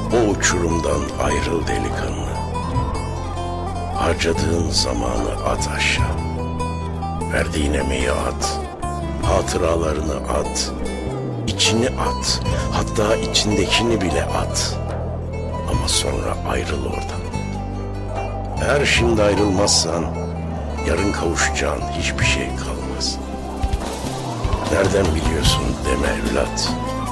O uçurumdan ayrıl delikanlı. Harcadığın zamanı at aşağı. Verdiğin emeği at. Hatıralarını at. İçini at. Hatta içindekini bile at. Ama sonra ayrıl oradan. Eğer şimdi ayrılmazsan yarın kavuşacağın hiçbir şey kalmaz. Nereden biliyorsun deme evlat.